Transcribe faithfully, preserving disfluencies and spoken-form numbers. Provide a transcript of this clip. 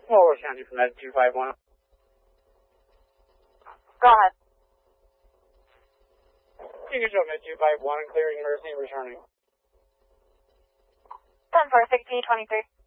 Lower County from that two five one. Go ahead. You can show me two five one, clearing emergency, returning. ten four six E twenty-three.